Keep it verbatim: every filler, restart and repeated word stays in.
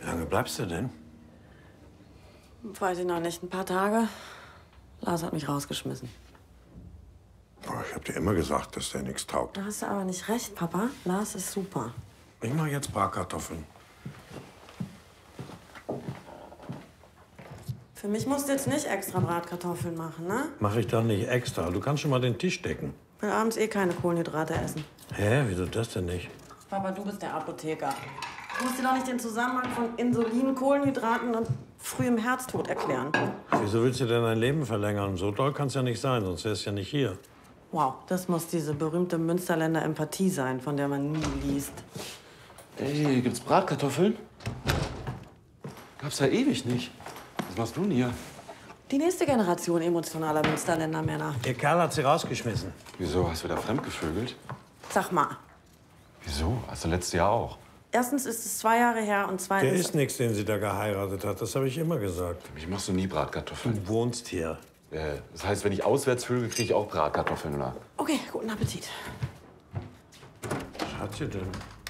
Wie lange bleibst du denn? Weiß ich noch nicht. Ein paar Tage. Lars hat mich rausgeschmissen. Boah, ich hab dir immer gesagt, dass der nichts taugt. Da hast du aber nicht recht, Papa. Lars ist super. Ich mach jetzt Bratkartoffeln. Für mich musst du jetzt nicht extra Bratkartoffeln machen, ne? Mach ich doch nicht extra. Du kannst schon mal den Tisch decken. Ich will abends eh keine Kohlenhydrate essen. Hä? Wieso das denn nicht? Papa, du bist der Apotheker. Du musst dir doch nicht den Zusammenhang von Insulin, Kohlenhydraten und frühem Herztod erklären. Wieso willst du denn dein Leben verlängern? So doll kann's ja nicht sein, sonst wärst du ja nicht hier. Wow, das muss diese berühmte Münsterländer Empathie sein, von der man nie liest. Ey, gibt's Bratkartoffeln? Gab's ja ewig nicht. Was machst du denn hier? Die nächste Generation emotionaler Münsterländer Männer. Ihr Kerl hat sie rausgeschmissen. Wieso? Hast du da fremdgevögelt? Sag mal, Wieso? Hast du letztes Jahr auch? erstens ist es zwei Jahre her und Der zweitens... ist nichts, den sie da geheiratet hat. Das habe ich immer gesagt. Für mich machst du nie Bratkartoffeln. Du wohnst hier. Äh, das heißt, wenn ich auswärts vögel, kriege ich auch Bratkartoffeln, oder? Okay, guten Appetit. Was hat sie denn?